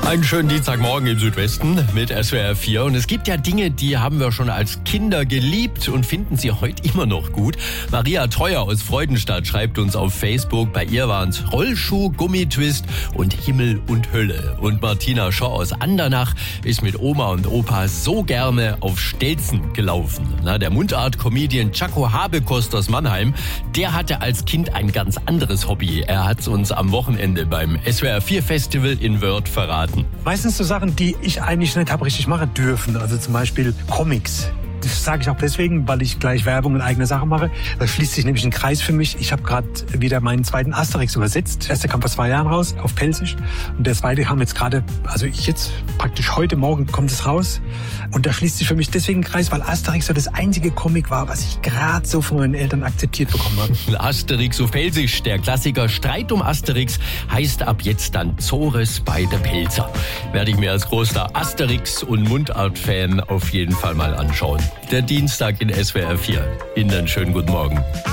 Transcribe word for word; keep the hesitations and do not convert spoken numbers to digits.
Einen schönen Dienstagmorgen im Südwesten mit S W R vier. Und es gibt ja Dinge, die haben wir schon als Kinder geliebt und finden sie heute immer noch gut. Maria Theuer aus Freudenstadt schreibt uns auf Facebook, bei ihr waren es Rollschuh, Gummitwist und Himmel und Hölle. Und Martina Schau aus Andernach ist mit Oma und Opa so gerne auf Stelzen gelaufen. Na, der Mundart-Comedian Jaco Habekost aus Mannheim, der hatte als Kind ein ganz anderes Hobby. Er hat es uns am Wochenende beim S W R vier Festival in Wörth verraten. Meistens so Sachen, die ich eigentlich nicht habe richtig machen dürfen. Also zum Beispiel Comics. Das sage ich auch deswegen, weil ich gleich Werbung in eigener Sache mache. Da schließt sich nämlich ein Kreis für mich. Ich habe gerade wieder meinen zweiten Asterix übersetzt. Der erste kam vor zwei Jahren raus auf Pelzisch. Und der zweite kam jetzt gerade, also ich jetzt praktisch heute Morgen kommt es raus. Und da schließt sich für mich deswegen ein Kreis, weil Asterix so das einzige Comic war, was ich gerade so von meinen Eltern akzeptiert bekommen habe. Asterix auf Pelzisch, der Klassiker Streit um Asterix, heißt ab jetzt dann Zores bei der Pelzer. Werde ich mir als großer Asterix- und Mundart-Fan auf jeden Fall mal anschauen. Der Dienstag in S W R vier. Ihnen einen schönen guten Morgen.